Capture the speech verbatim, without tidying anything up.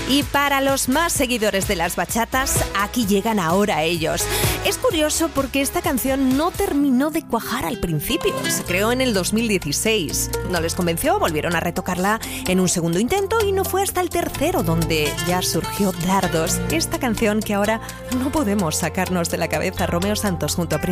Y para los más seguidores de las bachatas, aquí llegan ahora ellos. Es curioso porque esta canción no terminó de cuajar al principio. Se creó en el dos mil dieciséis. No les convenció, volvieron a retocarla en un segundo intento y no fue hasta el tercero donde ya surgió Dardos. Esta canción que ahora no podemos sacarnos de la cabeza. Romeo Santos junto a Prince.